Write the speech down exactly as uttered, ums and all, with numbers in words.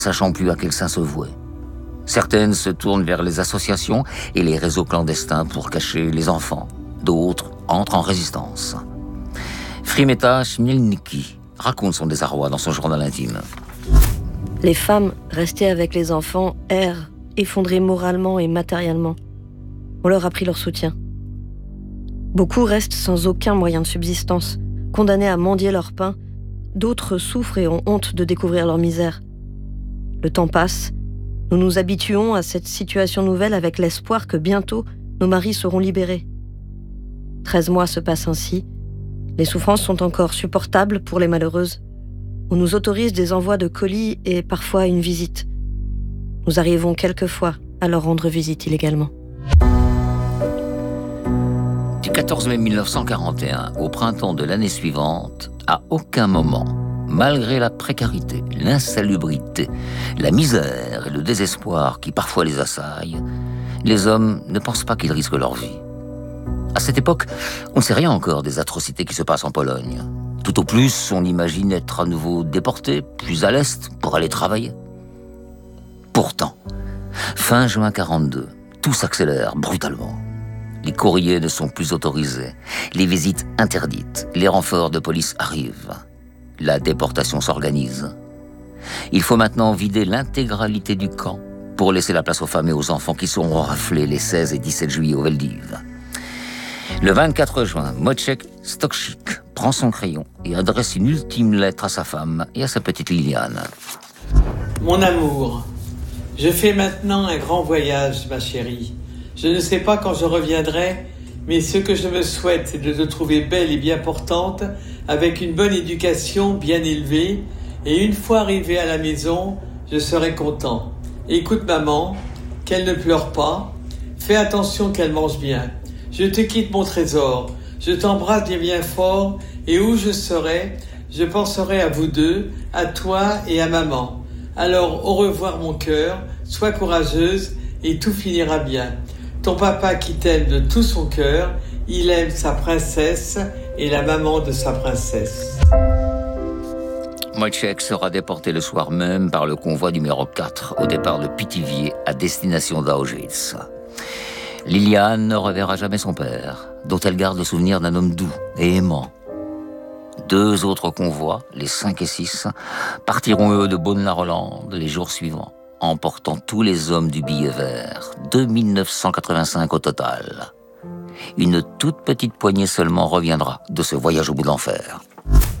sachant plus à quel saint se vouer. Certaines se tournent vers les associations et les réseaux clandestins pour cacher les enfants. D'autres entrent en résistance. Frimeta Chmielnicki raconte son désarroi dans son journal intime. Les femmes restées avec les enfants errent, effondrées moralement et matériellement. On leur a pris leur soutien. Beaucoup restent sans aucun moyen de subsistance, condamnés à mendier leur pain. D'autres souffrent et ont honte de découvrir leur misère. Le temps passe. Nous nous habituons à cette situation nouvelle avec l'espoir que bientôt nos maris seront libérés. Treize mois se passent ainsi. Les souffrances sont encore supportables pour les malheureuses. On nous autorise des envois de colis et parfois une visite. Nous arrivons quelquefois à leur rendre visite illégalement. Du quatorze mai mille neuf cent quarante et un au printemps de l'année suivante, à aucun moment, malgré la précarité, l'insalubrité, la misère et le désespoir qui parfois les assaillent, les hommes ne pensent pas qu'ils risquent leur vie. À cette époque, on ne sait rien encore des atrocités qui se passent en Pologne. Tout au plus, on imagine être à nouveau déporté, plus à l'est, pour aller travailler. Pourtant, fin juin quarante-deux, tout s'accélère brutalement. Les courriers ne sont plus autorisés, les visites interdites, les renforts de police arrivent. La déportation s'organise. Il faut maintenant vider l'intégralité du camp pour laisser la place aux femmes et aux enfants qui seront raflés les seize et dix-sept juillet au Veldiv. Le vingt-quatre juin, Wojciech Stokczyk prend son crayon et adresse une ultime lettre à sa femme et à sa petite Liliane. Mon amour, je fais maintenant un grand voyage, ma chérie. Je ne sais pas quand je reviendrai, mais ce que je me souhaite, c'est de te trouver belle et bien portante, avec une bonne éducation bien élevée, et une fois arrivé à la maison, je serai content. Écoute maman, qu'elle ne pleure pas, fais attention qu'elle mange bien. Je te quitte mon trésor, je t'embrasse bien bien fort, et où je serai, je penserai à vous deux, à toi et à maman. Alors au revoir mon cœur, sois courageuse, et tout finira bien. Ton papa qui t'aime de tout son cœur, il aime sa princesse et la maman de sa princesse. Wojciech sera déporté le soir même par le convoi numéro quatre au départ de Pithiviers à destination d'Auschwitz. Liliane ne reverra jamais son père, dont elle garde le souvenir d'un homme doux et aimant. Deux autres convois, les cinq et six, partiront eux de Beaune-la-Rolande les jours suivants, emportant tous les hommes du billet vert, deux mille neuf cent quatre-vingt-cinq au total. Une toute petite poignée seulement reviendra de ce voyage au bout de l'enfer.